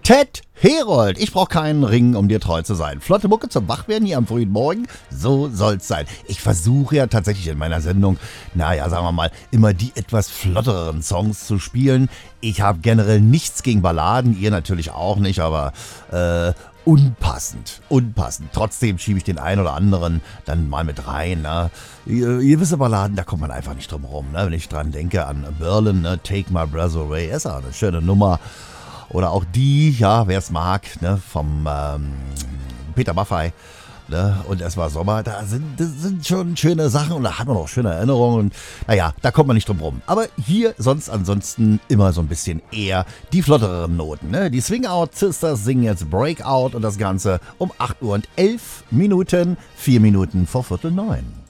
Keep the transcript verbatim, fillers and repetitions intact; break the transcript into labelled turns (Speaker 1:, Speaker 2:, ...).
Speaker 1: Ted Herold, ich brauche keinen Ring, um dir treu zu sein. Flotte Mucke zum Wachwerden hier am frühen Morgen, so soll's sein. Ich versuche ja tatsächlich in meiner Sendung, naja, sagen wir mal, immer die etwas flotteren Songs zu spielen. Ich habe generell nichts gegen Balladen, ihr natürlich auch nicht, aber äh, unpassend, unpassend. Trotzdem schiebe ich den einen oder anderen dann mal mit rein. Ne? Gewisse Balladen, da kommt man einfach nicht drum rum. Ne? Wenn ich dran denke an Berlin, ne? Take My Breath Away, ist auch eine schöne Nummer. Oder auch die, ja, wer es mag, ne, vom ähm, Peter Maffay, ne, und es war Sommer, da sind, das sind schon schöne Sachen und da hat man auch schöne Erinnerungen und naja, da kommt man nicht drum rum. Aber hier sonst ansonsten immer so ein bisschen eher die flotteren Noten, ne. Die Swing Out Sisters singen jetzt Breakout und das Ganze um acht Uhr und elf Minuten, vier Minuten vor Viertel neun.